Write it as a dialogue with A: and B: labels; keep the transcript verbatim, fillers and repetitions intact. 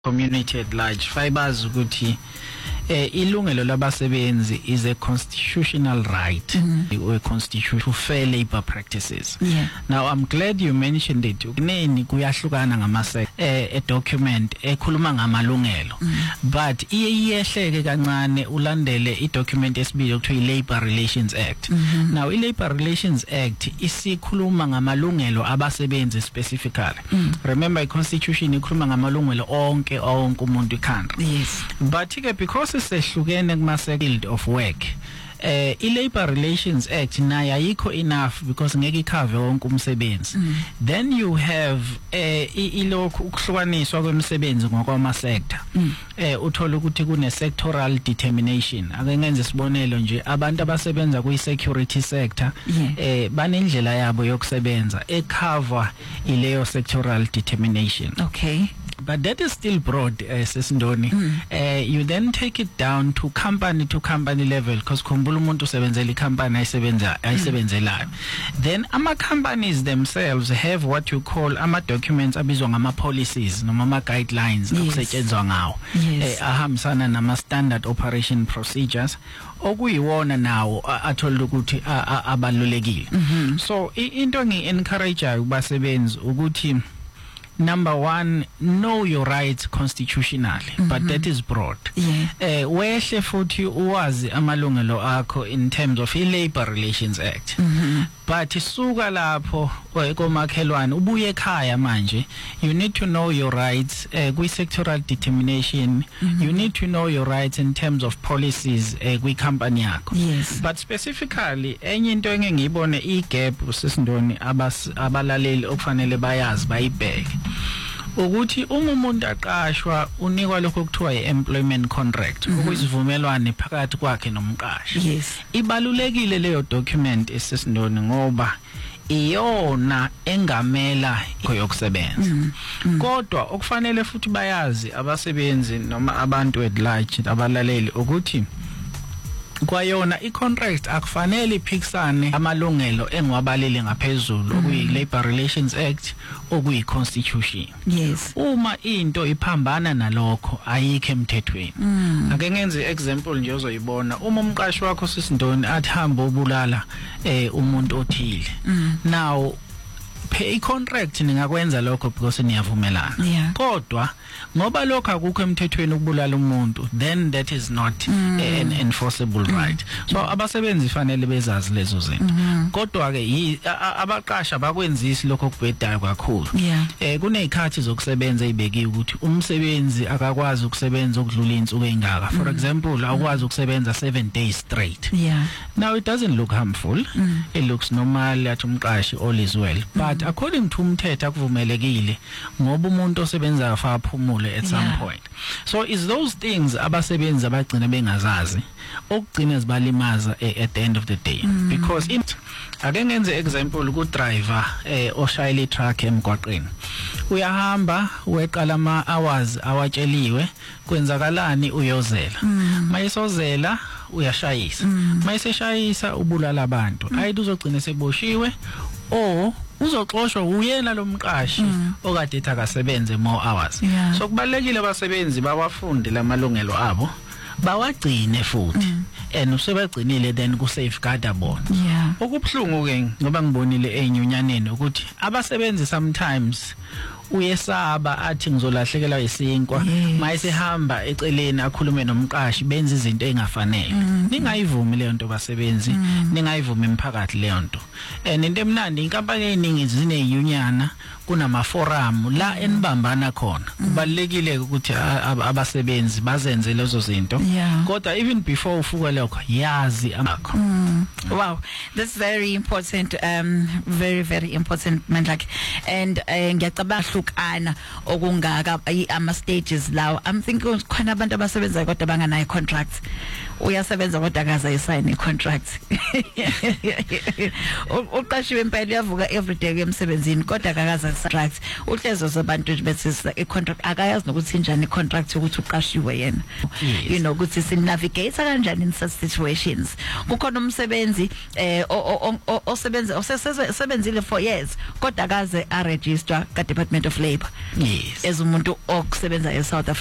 A: community at large fibers ukuthi eh ilungelo labasebenzi is a constitutional right mm-hmm. or a constitution to fair labor practices.
B: Yeah.
A: Now I'm glad you mentioned it. Kuneni kuyahlukana ngamase eh a document ekhuluma ngamalungelo. Mm-hmm. But iyehleke kancane ulandele i document esibizwa ukuthi i Labor Relations Act. Mm-hmm. Now i Labor Relations Act isikhuluma ngamalungelo abasebenzi specifically. Mm-hmm. Remember i constitution ikhuluma ngamalungelo onke onke umuntu ekhanda.
B: Yes.
A: But ke because sehlukene kuma field of work eh i Labor Relations Act nayo ayikho enough because ngeke ikhave wonke umsebenzi. Mm. Then you have eh ilokhu ukuhlukaniswa kwemisebenzi ngokwama sector. Mm. Eh uthola ukuthi kune sectoral determination ake ngenze isibonelo nje abantu abasebenza kwi security sector. Yeah. eh banendlela yabo yokusebenza ecover ileyo sectoral determination.
B: Okay.
A: But that is still broad, uh, Sesindoni. Mm. Uh, you then take it down to company to company level because khumbula umuntu usebenzela company ayisebenza ayisebenzelayo. Then ama companies themselves have what you call ama documents abizwa ngama policies noma ama guidelines okusetshenzwa ngawo.
B: Yes.
A: Eh ahambisana nama standard operation procedures okuyiwona nawo athola ukuthi abalulekile.
B: Mm-hmm.
A: So into ngi encourage kubasebenzi ukuthi number one, know your rights constitutionally, mm-hmm. but that is broad.
B: Yeah.
A: Eh wehle futhi uwazi amalungelo akho in terms of i Labor Relations Act. Mm-hmm. But isuka lapho komakhelwane ubuye ekhaya manje you need to know your rights uh, kwi sectoral determination. Mm-hmm. You need to know your rights in terms of policies uh, kwi company yakho.
B: Yes.
A: But specifically enye into engiyibone I gap Sesindoni abalaleli okufanele bayazi bayibheke ukuthi uma umuntu aqashwa unikwa lokho kuthiwa i-employment contract ukuyisivumelwane phakathi kwakhe nomqashi.
B: Yes.
A: Ibalulekile leyo document esesindoni ngoba iyona engamela yokusebenza.
B: Mm, mm.
A: Kodwa okufanele futhi bayazi abasebenzi noma abantu at large abalaleli ukuthi kwayona i-contract akufanele iphikisane amalungelo engiwabalele ngaphezulu okuyi Labor Relations Act okuyi Constitution.
B: Yes.
A: Uma into iphambana nalokho ayikho emthethweni.
B: Mm.
A: Ake ngenze example nje ozoyibona uma umqashi wakho Sisindoni athi hamba ubulala eh umuntu othile.
B: Mm.
A: Now pay contract ningakwenza lokho because niyavumelana.
B: Yeah.
A: Kodwa ngoba lokho akukho emthethweni ukubulala umuntu then that is not mm. an enforceable mm. right. So mm. abasebenzi fanele bezazi lezo zinto. Mm-hmm. Kodwa ke abaqasha bakwenzisi lokho kubhedayo kakhulu.
B: Yeah.
A: Eh kunezikhathi zokusebenza ezibekiwe ukuthi umsebenzi akakwazi ukusebenza ukudlula insuku ezingaka. For mm. example akwazi ukusebenza seven days straight.
B: Yeah.
A: Now it doesn't look harmful. Mm. It looks normal at umqashi all is well. But mm. according to umthetho akuvumelekile ngoba umuntu osebenza afa aphumule at some yeah. point. So is those things abasebenzi abagcina bengazazi okugcina zibalimaza at the end of the day. Mm. Because it ake ngenze example ku driver eh oshayela truck emgwaqeni uyahamba weqala ama hours awatsheliwe kwenzakalani uyozela mm. mayisozela uyashayisa mm. mayiseshayisa ubulala abantu mm. ayide uzogcina seboshiwe o uzoxoshwa uyena lomqashi mm. okade ethi akasebenze more hours.
B: Yeah.
A: So kubalekile abasebenzi bawafunde lamalungelo abo bawagcine futhi mm. and usebegcinile then ku safeguard abona.
B: Yeah.
A: Okubhlungu ke ngoba ngibonile enyunyaneni ukuthi abasebenzi sometimes uyesaba athi ngizolahlekelwa isinkwa
B: yes.
A: mayisehamba eceleni akhulume nomqashi benza izinto engafanele. Mm. Ningayivumi leyo nto basebenzi. Mm. Ningayivumi imphakathi leyo nto. And into emnandi inkampani eziningi zine union kunama forum la enibambana khona. Kubalekile ukuthi abasebenzi bazenze lezo zinto.
B: Yeah.
A: Kodwa even before ufuke lokho yazi amakho.
B: Mm. Wow, that's very important, um very very important Mandlak. And ngiyacabanga hlukana okungaka ama stages lawo. I'm thinking khona abantu abasebenza kodwa banganayo contracts uyasebenza kodwa akaze asign icontract uqashiwe impela uyavuka every day emsebenzini kodwa akaze asign uhlezo zabantu bethi icontract akayazi nokuthi njani icontract ukuthi uqashiwe yena you know ukuthi si navigate kanjani in such situations kukhona umsebenzi eh osebenza osebenzile for years kodwa akaze a register ka Department of Labour
A: yes
B: as umuntu okusebenza e South